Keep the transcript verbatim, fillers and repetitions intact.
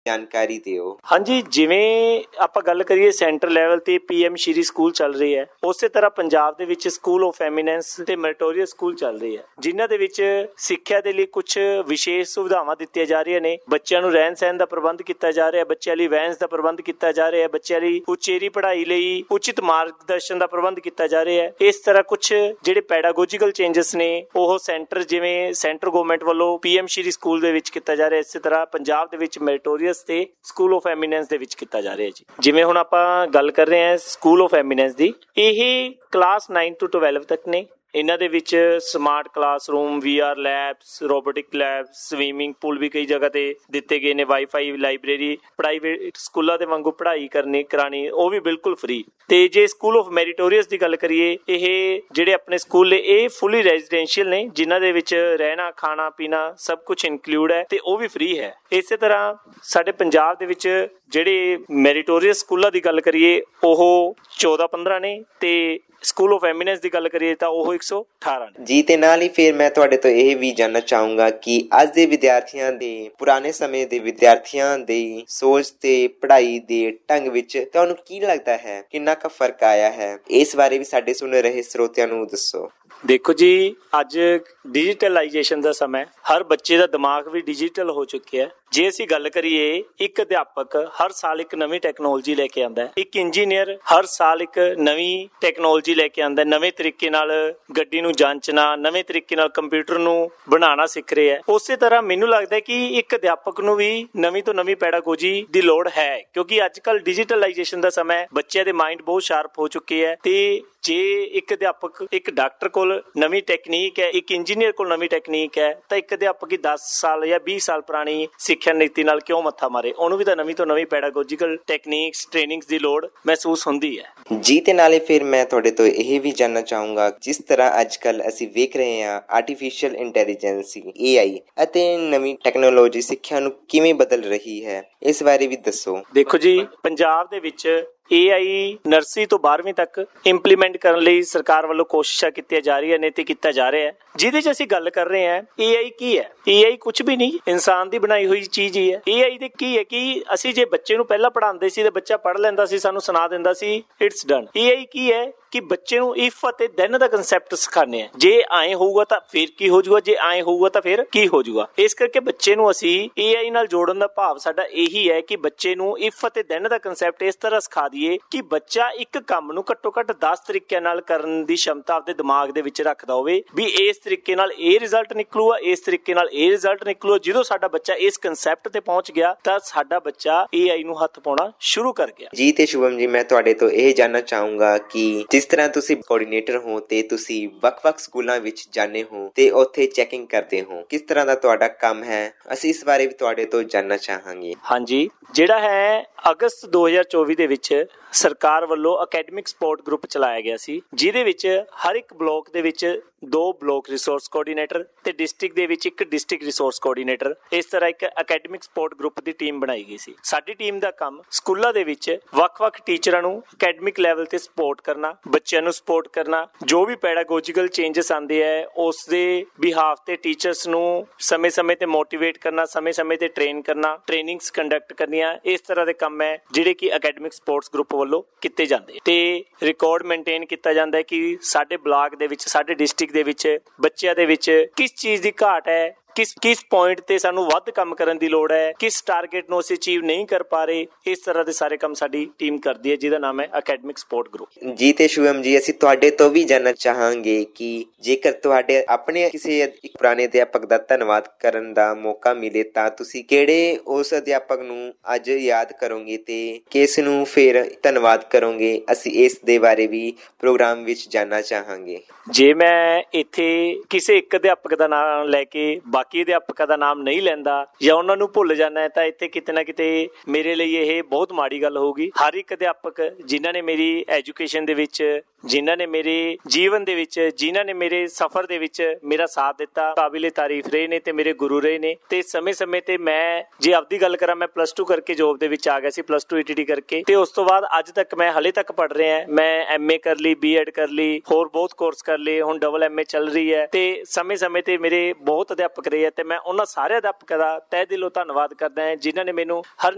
ਜਾਣਕਾਰੀ ਦਿਓ। ਹਾਂਜੀ, ਜਿਵੇਂ ਆਪਾਂ ਗੱਲ ਕਰੀਏ ਸੈਂਟਰ ਲੈਵਲ ਤੇ ਪੀਐਮ ਸ਼੍ਰੀ ਸਕੂਲ ਚੱਲ ਰਹੀ ਹੈ, ਉਸੇ ਤਰ੍ਹਾਂ ਪੰਜਾਬ ਦੇ ਵਿੱਚ ਸਕੂਲ ਆਫ ਐਮੀਨੈਂਸ ਤੇ ਮੈਰੀਟੋਰੀਅਸ ਸਕੂਲ ਚੱਲ ਰਹੀ ਹੈ, ਜਿਨ੍ਹਾਂ ਦੇ ਵਿੱਚ ਸਿੱਖਿਆ ਦੇ ਲਈ ਕੁਝ ਵਿਸ਼ੇਸ਼ ਸੁਵਿਧਾਵਾਂ ਦਿੱਤੀਆਂ ਜਾ ਰਹੀਆਂ ਨੇ। ਬੱਚਿਆਂ ਨੂੰ ਰਹਿਣ ਸਹਿਣ ਦਾ ਪ੍ਰਬੰਧ ਕੀਤਾ ਜਾ ਰਿਹਾ, ਬੱਚਿਆਂ ਲਈ ਵੈਨਸ ਦਾ ਪ੍ਰਬੰਧ ਕੀਤਾ ਜਾ ਰਿਹਾ, ਬੱਚਿਆਂ ਲਈ ਉਚੇਰੀ ਪੜ੍ਹਾਈ ਲਈ ਉਚਿਤ ਮਾਰਗਦਰਸ਼ਨ ਦਾ ਪ੍ਰਬੰਧ ਕੀਤਾ ਜਾ ਰਿਹਾ ਹੈ। ਇਸ ਤਰ੍ਹਾਂ ਕੁਝ ਜਿਹੜੇ ਪੈਡਾਗੋਜੀਕਲ ਚੇਂਜਸ ਨੇ ਉਹ ਸੈਂਟਰ ਜਿਵੇਂ ਸੈਂਟਰ ਗਵਰਨਮੈਂਟ ਵੱਲੋਂ ਪੀਐਮ ਸ਼੍ਰੀ ਸਕੂਲ ਦੇ ਵਿੱਚ ਕੀਤਾ ਜਾ ਰਿਹਾ, ਇਸੇ ਤਰ੍ਹਾਂ ਪੰਜਾਬ ਦੇ ਵਿੱਚ ਮੈਰੀਟੋਰੀਅਸ ਤੇ ਸਕੂਲ ਆਫ ਐਮੀਨੈਂਸ ਦੇ ਵਿੱਚ ਕੀਤਾ ਜਾ ਰਿਹਾ ਜੀ। ਜਿਵੇਂ ਹੁਣ ਆਪਾਂ ਗੱਲ ਕਰ ਰਹੇ ਹਾਂ ਸਕੂਲ ਆਫ ਐਮੀਨੈਂਸ ਦੀ, ਇਹ ਕਲਾਸ ਨਾਈਨ ਤੋਂ ਟਵੈਲਵ ਤੱਕ ਨੇ। ਇਹਨਾਂ ਦੇ ਵਿੱਚ ਸਮਾਰਟ ਕਲਾਸਰੂਮ, ਵੀ R labs, robotic labs, swimming pool ਵੀ ਕਈ ਜਗ੍ਹਾ ਤੇ ਦਿੱਤੇ ਗਏ ਨੇ, ਵਾਈਫਾਈ, ਲਾਇਬ੍ਰੇਰੀ, ਪ੍ਰਾਈਵੇਟ ਸਕੂਲਾਂ ਦੇ ਵਾਂਗੂ ਪੜ੍ਹਾਈ ਕਰਨੀ ਕਰਾਣੀ ਉਹ ਵੀ ਬਿਲਕੁਲ ਫ੍ਰੀ। ਤੇ ਜੇ ਸਕੂਲ ਆਫ ਮੈਰੀਟੋਰੀਅਸ ਦੀ ਗੱਲ ਕਰੀਏ, ਇਹ ਜਿਹੜੇ ਆਪਣੇ ਸਕੂਲ ਨੇ ਇਹ ਫੁੱਲੀ ਰੈਜ਼ੀਡੈਂਸ਼ੀਅਲ ਨੇ, ਜਿਨ੍ਹਾਂ ਦੇ ਵਿੱਚ ਰਹਿਣਾ, ਖਾਣਾ ਪੀਣਾ ਸਭ ਕੁਝ ਇਨਕਲੂਡ ਹੈ ਤੇ ਉਹ ਵੀ ਫ੍ਰੀ ਹੈ। ਇਸੇ ਤਰ੍ਹਾਂ ਸਾਡੇ ਪੰਜਾਬ ਦੇ ਵਿੱਚ ਜਿਹੜੇ ਮੈਰੀਟੋਰੀਅਸ ਸਕੂਲਾਂ ਦੀ ਗੱਲ ਕਰੀਏ ਉਹ ਚੌਦਾਂ ਪੰਦਰਾਂ ਨੇ ਤੇ ਸਕੂਲ ਆਫ ਐਮੀਨੈਂਸ ਦੀ ਗੱਲ ਕਰੀਏ ਤਾਂ ਉਹ ਇੱਕ ਸੌ ਅਠਾਰਾਂ ਨੇ ਜੀ। ਤੇ ਨਾਲ ਹੀ ਫਿਰ ਮੈਂ ਤੁਹਾਡੇ ਤੋਂ ਇਹ ਵੀ ਜਾਣਨਾ ਚਾਹੂੰਗਾ ਕਿ ਅੱਜ ਦੇ ਵਿਦਿਆਰਥੀਆਂ ਦੇ ਪੁਰਾਣੇ ਸਮੇਂ ਦੇ ਵਿਦਿਆਰਥੀਆਂ ਦੀ ਸੋਚ ਤੇ ਪੜ੍ਹਾਈ ਦੇ ਢੰਗ ਵਿੱਚ ਤੁਹਾਨੂੰ ਕੀ ਲੱਗਦਾ ਹੈ, ਕਿੰਨਾ ਕੁ ਫਰਕ ਆਇਆ ਹੈ? ਇਸ ਬਾਰੇ ਵੀ ਸਾਡੇ ਸੁਣ ਰਹੇ ਸਰੋਤਿਆਂ ਨੂੰ ਦੱਸੋ। ਦੇਖੋ ਜੀ, ਅੱਜ ਡਿਜੀਟਲਾਈਜੇਸ਼ਨ ਦਾ ਸਮਾਂ, ਹਰ ਬੱਚੇ ਦਾ ਦਿਮਾਗ ਵੀ ਡਿਜੀਟਲ ਹੋ ਚੁੱਕਿਆ। ਜੇ ਅਸੀਂ ਗੱਲ ਕਰੀਏ, ਇੱਕ ਅਧਿਆਪਕ ਹਰ ਸਾਲ ਇੱਕ ਨਵੀਂ ਟੈਕਨੋਲੋਜੀ ਲੈ ਕੇ ਆਉਂਦਾ ਹੈ, ਇੱਕ ਇੰਜੀਨੀਅਰ ਹਰ ਸਾਲ ਇੱਕ ਨਵੀਂ ਟੈਕਨੋਲੋਜੀ ਲੈ ਕੇ ਆਉਂਦਾ, ਨਵੇਂ ਤਰੀਕੇ ਨਾਲ ਗੱਡੀ ਨੂੰ ਜਾਂਚਣਾ, ਨਵੇਂ ਤਰੀਕੇ ਨਾਲ ਕੰਪਿਊਟਰ ਨੂੰ ਬਣਾਉਣਾ ਸਿੱਖ ਰਿਹਾ ਹੈ। ਉਸੇ ਤਰ੍ਹਾਂ ਮੈਨੂੰ ਲੱਗਦਾ ਕਿ ਇੱਕ ਅਧਿਆਪਕ ਨੂੰ ਵੀ ਨਵੀਂ ਤੋਂ ਨਵੀਂ ਪੈਡਾਗੋਜੀ ਦੀ ਲੋੜ ਹੈ, ਕਿਉਂਕਿ ਅੱਜ ਕੱਲ੍ਹ ਡਿਜੀਟਲਾਈਜੇਸ਼ਨ ਦਾ ਸਮਾਂ, ਬੱਚਿਆਂ ਦੇ ਮਾਈਂਡ ਬਹੁਤ ਸ਼ਾਰਪ ਹੋ ਚੁੱਕੇ ਹੈ। ਤੇ ਜੇ ਇੱਕ ਅਧਿਆਪਕ, ਇੱਕ ਡਾਕਟਰ ਕੋਲ ਨਵੀਂ ਟੈਕਨੀਕ ਹੈ, ਇੱਕ ਇੰਜੀਨੀਅਰ ਕੋਲ ਨਵੀਂ ਟੈਕਨੀਕ ਹੈ, ਤਾਂ ਇੱਕ ਅਧਿਆਪਕ ਹੀ ਦਸ ਸਾਲ ਜਾਂ ਵੀਹ ਸਾਲ ਪੁਰਾਣੀ ਸਿੱਖਿਆ ਨੀਤੀ ਨਾਲ ਕਿਉਂ ਮੱਥਾ ਮਾਰੇ? ਉਹਨੂੰ ਵੀ ਤਾਂ ਨਵੀਂ ਤੋਂ ਨਵੀਂ ਪੈਡਾਗੋਜੀਕਲ ਟੈਕਨੀਕਸ, ਟ੍ਰੇਨਿੰਗਸ ਦੀ ਲੋੜ ਮਹਿਸੂਸ ਹੁੰਦੀ ਹੈ ਜੀ। ਤੇ ਨਾਲੇ ਫਿਰ ਮੈਂ ਤੁਹਾਡੇ ਤੋਂ ਇਹ ਵੀ ਜਾਣਨਾ ਚਾਹੂੰਗਾ, ਜਿਸ ਤਰ੍ਹਾਂ ਅੱਜ ਕੱਲ੍ਹ ਅਸੀਂ ਵੇਖ ਰਹੇ ਹਾਂ ਆਰਟੀਫਿਸ਼ੀਅਲ ਇੰਟੈਲੀਜੈਂਸ, ਏ ਆਈ ਅਤੇ ਨਵੀਂ ਟੈਕਨੋਲੋਜੀ ਸਿੱਖਿਆ ਨੂੰ ਕਿਵੇਂ ਬਦਲ ਰਹੀ ਹੈ, ਇਸ ਬਾਰੇ ਵੀ ਦੱਸੋ। ਦੇਖੋ ਜੀ, ਪੰਜਾਬ ਦੇ ਵਿੱਚ ਏ ਆਈ ਨਰਸਰੀ ਤੋਂ ਬਾਰਵੀਂ ਤੱਕ ਇੰਪਲੀਮੈਂਟ ਕਰਨ ਲਈ ਸਰਕਾਰ ਵੱਲੋਂ ਕੋਸ਼ਿਸ਼ਾਂ ਕੀਤੀਆਂ ਜਾ ਰਹੀਆਂ ਨੇ ਤੇ ਕੀਤਾ ਜਾ ਰਿਹਾ ਹੈ। ਜਿਹਦੇ 'ਚ ਅਸੀਂ ਗੱਲ ਕਰ ਰਹੇ ਹਾਂ, ਏ ਆਈ ਕੀ ਹੈ? ਏ ਆਈ ਕੁਝ ਵੀ ਨਹੀਂ, ਇਨਸਾਨ ਦੀ ਬਣਾਈ ਹੋਈ ਚੀਜ਼ ਹੀ ਹੈ। ਏ ਆਈ ਦੇ ਕੀ ਹੈ ਕਿ ਅਸੀਂ ਜੇ ਬੱਚੇ ਨੂੰ ਪਹਿਲਾਂ ਪੜ੍ਹਾਉਂਦੇ ਸੀ ਤੇ ਬੱਚਾ ਪੜ੍ਹ ਲੈਂਦਾ ਸੀ, ਸਾਨੂੰ ਸੁਣਾ ਦਿੰਦਾ ਸੀ, ਇਟਸ ਡਨ। ਏ ਆਈ ਕੀ ਹੈ ਕਿ ਬੱਚੇ ਨੂੰ ਇਫ ਅਤੇ ਦੈਨ ਦਾ ਕਨਸੈਪਟ ਸਿਖਾਉਂਦੇ ਆ। ਜੇ ਐਂ ਹੋਊਗਾ ਤਾਂ ਫਿਰ ਕੀ ਹੋ ਜਾਊਗਾ, ਜੇ ਐਂ ਹੋਊਗਾ ਤਾਂ ਫਿਰ ਕੀ ਹੋ ਜਾਊਗਾ। ਇਸ ਕਰਕੇ ਬੱਚੇ ਨੂੰ ਅਸੀਂ ਏ ਆਈ ਨਾਲ ਜੋੜਨ ਦਾ ਭਾਵ ਸਾਡਾ ਇਹੀ ਹੈ ਕਿ ਬੱਚੇ ਨੂੰ ਇਫ ਅਤੇ ਦੈਨ ਦਾ ਕਨਸੈਪਟ ਇਸ ਤਰ੍ਹਾਂ ਸਿਖਾ ਦਈਏ ਕਿ ਬੱਚਾ ਇੱਕ ਕੰਮ ਨੂੰ ਘੱਟੋ ਘੱਟ ਦਸ ਤਰੀਕਿਆਂ ਨਾਲ ਕਰਨ ਦੀ ਸ਼ਮਤਾ ਆਪਦੇ ਦਿਮਾਗ ਦੇ ਵਿੱਚ ਰੱਖਦਾ ਹੋਵੇ, ਵੀ ਇਸ ਤਰੀਕੇ ਨਾਲ ਇਹ ਰਿਜ਼ਲਟ ਨਿਕਲੂਗਾ, ਇਸ ਤਰੀਕੇ ਨਾਲ ਇਹ ਰਿਜ਼ਲਟ ਨਿਕਲੂਗਾ। ਜਦੋਂ ਸਾਡਾ ਬੱਚਾ ਇਸ ਕਨਸੈਪਟ ਤੇ ਪਹੁੰਚ ਗਿਆ ਤਾਂ ਸਾਡਾ ਬੱਚਾ ਏ ਆਈ ਨੂੰ ਹੱਥ ਪਾਉਣਾ ਸ਼ੁਰੂ ਕਰ ਗਿਆ। ਜੀ ਤੇ ਸ਼ੁਭਮ ਜੀ, ਮੈਂ ਤੁਹਾਡੇ ਤੋਂ ਇਹ ਜਾਣਨਾ ਚਾਹੂੰਗਾ ਕਿ ਜਿਸ ਤਰ੍ਹਾਂ ਤੁਸੀਂ ਕੋਆਰਡੀਨੇਟਰ ਹੋ ਤੇ ਤੁਸੀਂ ਵੱਖ-ਵੱਖ ਸਕੂਲਾਂ ਵਿੱਚ ਜਾਂਦੇ ਹੋ ਤੇ ਉੱਥੇ ਚੈਕਿੰਗ ਕਰਦੇ ਹੋ, ਕਿਸ ਤਰ੍ਹਾਂ ਦਾ ਤੁਹਾਡਾ ਕੰਮ ਹੈ, ਅਸੀਂ ਇਸ ਬਾਰੇ ਵੀ ਤੁਹਾਡੇ ਤੋਂ ਜਾਣਨਾ ਚਾਹਾਂਗੇ। ਹਾਂਜੀ, ਜਿਹੜਾ ਹੈ ਅਗਸਤ ਦੋ ਹਜ਼ਾਰ ਚੌਵੀ ਦੇ ਵਿੱਚ ਸਰਕਾਰ ਵੱਲੋਂ ਅਕੈਡਮਿਕ ਸਪੋਰਟ ਗਰੁੱਪ ਚਲਾਇਆ ਗਿਆ ਸੀ, ਜਿਹਦੇ ਵਿੱਚ ਹਰ ਇੱਕ ਬਲਾਕ ਦੇ ਵਿੱਚ ਦੋ ਬਲਾਕ ਰਿਸੋਰਸ ਕੋਆਰਡੀਨੇਟਰ ਤੇ ਡਿਸਟ੍ਰਿਕਟ ਦੇ ਵਿੱਚ ਇੱਕ ਡਿਸਟ੍ਰਿਕਟ ਰਿਸੋਰਸ ਕੋਆਰਡੀਨੇਟਰ, ਇਸ ਤਰ੍ਹਾਂ ਇੱਕ ਅਕੈਡਮਿਕ ਸਪੋਰਟ ਗਰੁੱਪ ਦੀ ਟੀਮ ਬਣਾਈ ਗਈ ਸੀ। ਸਾਡੀ ਟੀਮ ਦਾ ਕੰਮ ਸਕੂਲਾਂ ਦੇ ਵਿੱਚ ਵੱਖ-ਵੱਖ ਟੀਚਰਾਂ ਨੂੰ ਅਕੈਡਮਿਕ ਲੈਵਲ ਤੇ ਸਪੋਰਟ ਕਰਨਾ, ਬੱਚਿਆਂ ਨੂੰ ਸਪੋਰਟ ਕਰਨਾ, ਜੋ ਵੀ ਪੈਡਾਗੋਜੀਕਲ ਚੇਂਜਸ ਆਉਂਦੇ ਹੈ ਉਸ ਦੇ ਬਿਹਾਫ ਤੇ ਟੀਚਰਸ ਨੂੰ ਸਮੇਂ-ਸਮੇਂ ਤੇ ਮੋਟੀਵੇਟ ਕਰਨਾ, ਸਮੇਂ-ਸਮੇਂ ਤੇ ਟ੍ਰੇਨ ਕਰਨਾ, ਟ੍ਰੇਨਿੰਗਸ ਕੰਡਕਟ ਕਰਨੀਆਂ। ਇਸ ਤਰ੍ਹਾਂ ਦੇ ਕੰਮ ਹੈ ਜਿਹੜੇ ਕਿ ਅਕੈਡਮਿਕ ਸਪੋਰਟਸ ਗਰੁੱਪ ਵੱਲੋਂ ਕੀਤੇ ਜਾਂਦੇ ਤੇ ਰਿਕਾਰਡ ਮੇਨਟੇਨ ਕੀਤਾ ਜਾਂਦਾ ਹੈ ਕਿ ਸਾਡੇ ਬਲਾਕ ਦੇ ਵਿੱਚ, ਸਾਡੇ ਡਿਸਟ੍ਰਿਕਟ ਦੇ ਵਿੱਚ ਬੱਚਿਆਂ ਦੇ ਵਿੱਚ ਕਿਸ ਚੀਜ਼ ਦੀ ਘਾਟ ਹੈ, ਕਿਸ ਕਿਸ ਪੁਆਇੰਟ ਤੇ ਸਾਨੂੰ ਵੱਧ ਕੰਮ ਕਰਨ ਦੀ ਲੋੜ ਹੈ, ਕਿਸ ਟਾਰਗੇਟ ਨੂੰ ਅਸੀਂ ਅਚੀਵ ਨਹੀਂ ਕਰ ਪਾ ਰਹੇ। ਇਸ ਤਰ੍ਹਾਂ ਦੇ ਸਾਰੇ ਕੰਮ ਸਾਡੀ ਟੀਮ ਕਰਦੀ ਹੈ, ਜਿਹਦਾ ਨਾਮ ਹੈ ਅਕੈਡਮਿਕ ਸਪੋਰਟ ਗਰੁੱਪ। ਜੀ ਤੇ ਸ਼ੁਭਮ ਜੀ, ਅਸੀਂ ਤੁਹਾਡੇ ਤੋਂ ਵੀ ਜਾਣਨਾ ਚਾਹਾਂਗੇ ਕਿ ਜੇਕਰ ਤੁਹਾਡੇ ਆਪਣੇ ਕਿਸੇ ਇੱਕ ਪੁਰਾਣੇ ਅਧਿਆਪਕ ਦਾ ਧੰਨਵਾਦ ਕਰਨ ਦਾ ਮੌਕਾ ਮਿਲੇ ਤਾਂ ਤੁਸੀਂ ਕਿਹੜੇ ਉਸ ਅਧਿਆਪਕ ਨੂੰ ਅੱਜ ਯਾਦ ਕਰੋਗੇ ਤੇ ਕਿਸ ਨੂੰ ਫਿਰ ਧੰਨਵਾਦ ਕਰੋਗੇ? ਅਸੀਂ ਇਸ ਦੇ ਬਾਰੇ ਵੀ ਪ੍ਰੋਗਰਾਮ ਵਿੱਚ ਜਾਣਨਾ ਚਾਹਾਂਗੇ। ਜੇ ਮੈਂ ਇੱਥੇ ਕਿਸੇ ਇੱਕ ਅਧਿਆਪਕ ਦਾ ਨਾਮ ਲੈ ਕੇ ਬਾਕੀ ਅਧਿਆਪਕਾਂ ਦਾ ਨਾਮ ਨਹੀਂ ਲੈਂਦਾ ਜਾਂ ਉਹਨਾਂ ਨੂੰ ਭੁੱਲ ਜਾਣਾ ਤਾਂ ਇੱਥੇ ਕਿਤੇ ਨਾ ਕਿਤੇ ਮੇਰੇ ਲਈ ਇਹ ਬਹੁਤ ਮਾੜੀ ਗੱਲ ਹੋਊਗੀ। ਹਰ ਇੱਕ ਅਧਿਆਪਕ ਜਿਨ੍ਹਾਂ ਨੇ ਮੇਰੀ ਐਜੂਕੇਸ਼ਨ ਦੇ ਵਿੱਚ, ਜਿਨ੍ਹਾਂ ਨੇ ਮੇਰੇ ਜੀਵਨ ਦੇ ਵਿੱਚ, ਜਿਨ੍ਹਾਂ ਨੇ ਮੇਰੇ ਸਫ਼ਰ ਦੇ ਵਿੱਚ ਮੇਰਾ ਸਾਥ ਦਿੱਤਾ, ਕਾਬਿਲੇ ਤਾਰੀਫ ਰਹੇ ਨੇ ਤੇ ਮੇਰੇ ਗੁਰੂ ਰਹੇ ਨੇ। ਤੇ ਸਮੇਂ-ਸਮੇਂ ਤੇ ਮੈਂ ਜੇ ਆਪਦੀ ਗੱਲ ਕਰਾਂ, ਮੈਂ ਪਲੱਸ ਟੂ ਕਰਕੇ ਜੋਬ ਦੇ ਵਿੱਚ ਆ ਗਿਆ ਸੀ, plus two E T T ਕਰਕੇ, ਤੇ ਉਸ ਤੋਂ ਬਾਅਦ ਅੱਜ ਤੱਕ ਮੈਂ ਹਲੇ ਤੱਕ ਪੜ੍ਹ ਰਿਹਾ। ਮੈਂ ਐਮ ਏ ਕਰ ਲਈ, ਬੀ ਐਡ ਕਰ ਲਈ, ਹੋਰ ਬਹੁਤ ਕੋਰਸ ਕਰ ਲਏ, ਹੁਣ ਡਬਲ ਐਮ ਏ ਚੱਲ ਰਹੀ ਹੈ। ਤੇ ਸਮੇਂ-ਸਮੇਂ ਤੇ ਮੇਰੇ ਬਹੁਤ ਅਧਿਆਪਕ ਰਹੇ ਆ ਤੇ ਮੈਂ ਉਹਨਾਂ ਸਾਰੇ ਅਧਿਆਪਕਾਂ ਦਾ ਤਹਿ ਦਿਲੋਂ ਧੰਨਵਾਦ ਕਰਦਾ ਹਾਂ ਜਿਨ੍ਹਾਂ ਨੇ ਮੈਨੂੰ ਹਰ